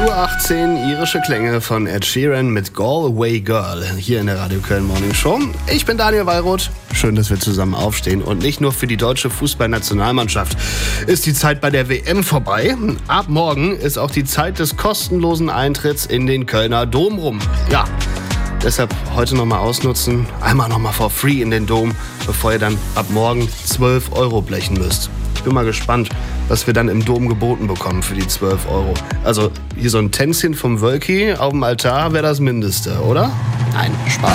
8:18 Uhr, irische Klänge von Ed Sheeran mit Galway Girl hier in der Radio Köln Morning Show. Ich bin Daniel Wallroth. Schön, dass wir zusammen aufstehen. Und nicht nur für die deutsche Fußballnationalmannschaft ist die Zeit bei der WM vorbei. Ab morgen ist auch die Zeit des kostenlosen Eintritts in den Kölner Dom rum. Ja, deshalb heute nochmal ausnutzen. Einmal nochmal for free in den Dom, bevor ihr dann ab morgen 12 € blechen müsst. Ich bin mal gespannt, was wir dann im Dom geboten bekommen für die 12 €. Also hier so ein Tänzchen vom Wölki auf dem Altar wäre das Mindeste, oder? Nein, Spaß.